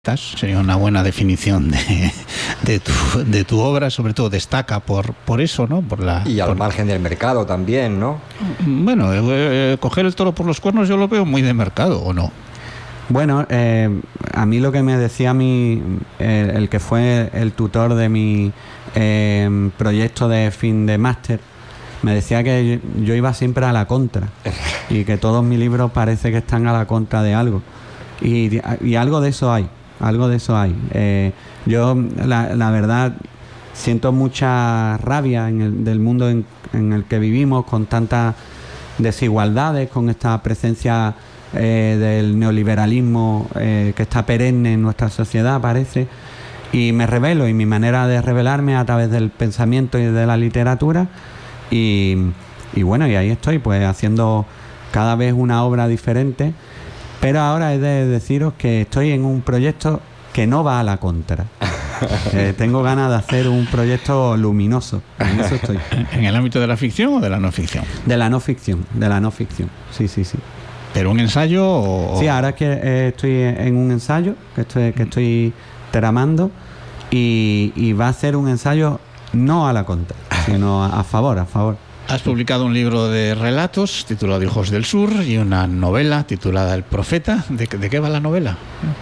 Sería una buena definición de tu obra, sobre todo destaca por eso, ¿no? Y al margen del mercado también, ¿no? Bueno, coger el toro por los cuernos yo lo veo muy de mercado, ¿o no? Bueno, a mí lo que me decía el que fue el tutor de mi proyecto de fin de máster, me decía que yo iba siempre a la contra y que todos mis libros parece que están a la contra de algo. Y algo de eso hay. Algo de eso hay. Yo, la verdad, siento mucha rabia del mundo en el que vivimos, con tantas desigualdades, con esta presencia del neoliberalismo que está perenne en nuestra sociedad, parece. Y me rebelo, y mi manera de rebelarme a través del pensamiento y de la literatura. Y bueno, y ahí estoy, pues haciendo cada vez una obra diferente. Pero ahora he de deciros que estoy en un proyecto que no va a la contra. Tengo ganas de hacer un proyecto luminoso. En eso estoy. ¿En el ámbito de la ficción o de la no ficción? De la no ficción. Sí. ¿Pero un ensayo o...? Sí, ahora es que estoy en un ensayo que estoy tramando y va a ser un ensayo no a la contra, sino a favor. Has publicado un libro de relatos titulado Hijos del Sur y una novela titulada El Profeta. ¿De qué va la novela?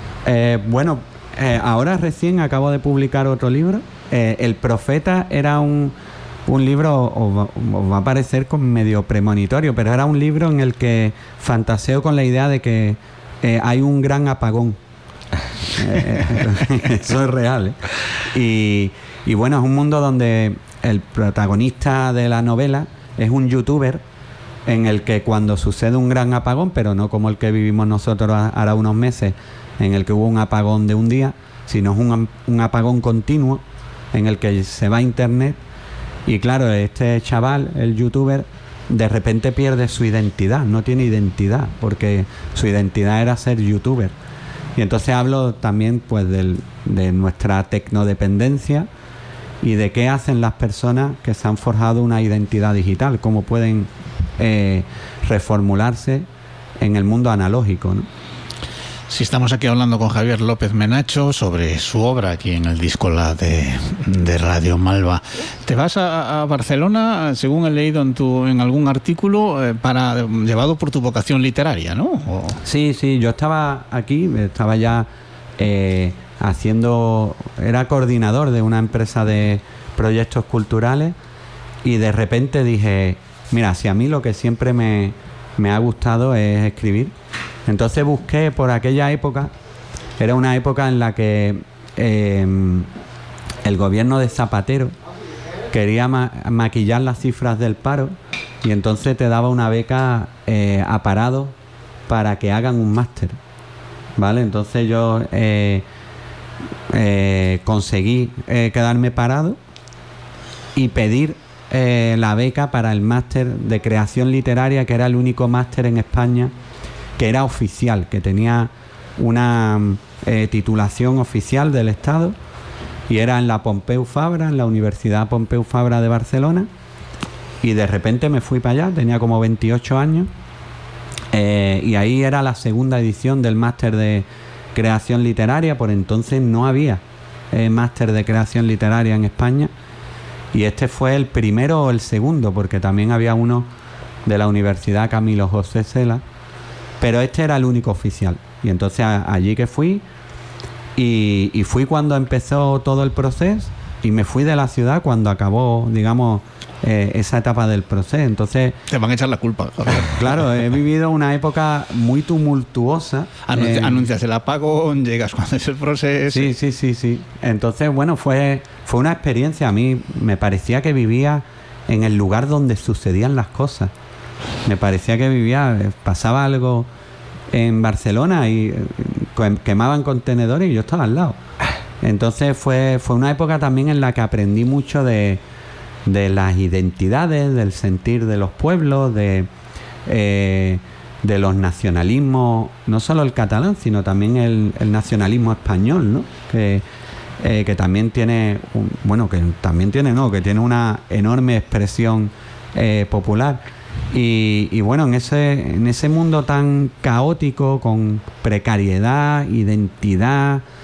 Ahora recién acabo de publicar otro libro. El Profeta era un libro, os va a parecer medio premonitorio, pero era un libro en el que fantaseo con la idea de que hay un gran apagón. Eso es real, ¿eh? Y bueno, es un mundo donde el protagonista de la novela es un youtuber en el que cuando sucede un gran apagón, pero no como el que vivimos nosotros ahora unos meses, en el que hubo un apagón de un día, sino es un apagón continuo en el que se va a internet y claro, este chaval, el youtuber, de repente pierde su identidad, no tiene identidad, porque su identidad era ser youtuber. Y entonces hablo también pues de nuestra tecnodependencia y de qué hacen las personas que se han forjado una identidad digital, cómo pueden reformularse en el mundo analógico, ¿no? Si estamos aquí hablando con Javier López Menacho sobre su obra aquí en el Díscola de Radio Malva. ¿Te vas a Barcelona, según he leído en algún artículo, llevado por tu vocación literaria, ¿no? Sí, yo estaba aquí, estaba ya era coordinador de una empresa de proyectos culturales y de repente dije, mira, si a mí lo que siempre me ha gustado es escribir. Entonces busqué por aquella época, era una época en la que el gobierno de Zapatero quería maquillar las cifras del paro y entonces te daba una beca a parados para que hagan un máster, ¿vale? Entonces yo conseguí quedarme parado y pedir la beca para el máster de creación literaria, que era el único máster en España que era oficial, que tenía una titulación oficial del Estado y era en la Pompeu Fabra, en la Universidad Pompeu Fabra de Barcelona, y de repente me fui para allá, tenía como 28 años y ahí era la segunda edición del máster de creación literaria. Por entonces no había máster de creación literaria en España y este fue el primero o el segundo, porque también había uno de la Universidad Camilo José Cela, pero este era el único oficial. Y entonces allí que fui y fui cuando empezó todo el proceso y me fui de la ciudad cuando acabó, digamos, esa etapa del proceso. Entonces te van a echar la culpa. Claro, he vivido una época muy tumultuosa. Anuncias el apagón, llegas cuando es el proceso. Sí. Entonces, bueno, fue una experiencia. A mí me parecía que vivía en el lugar donde sucedían las cosas. Me parecía que pasaba algo en Barcelona y quemaban contenedores y yo estaba al lado. Entonces fue una época también en la que aprendí mucho de las identidades, del sentir de los pueblos, de los nacionalismos, no solo el catalán, sino también el nacionalismo español, ¿no? Que también tiene que tiene una enorme expresión popular. Y bueno, en ese mundo tan caótico, con precariedad, identidad,